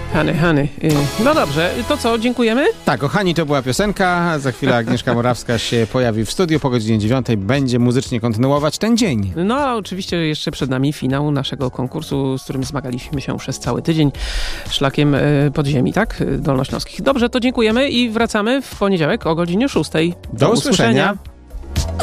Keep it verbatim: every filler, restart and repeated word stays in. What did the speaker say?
Hany, Hany. No dobrze, to co, dziękujemy? Tak, o Hani to była piosenka. Za chwilę Agnieszka Morawska się pojawi w studiu. Po godzinie dziewiątej będzie muzycznie kontynuować ten dzień. No a oczywiście jeszcze przed nami finał naszego konkursu, z którym zmagaliśmy się przez cały tydzień szlakiem podziemi, tak? Dolnośląskich. Dobrze, to dziękujemy i wracamy w poniedziałek o godzinie szóstej. Do, Do usłyszenia. usłyszenia.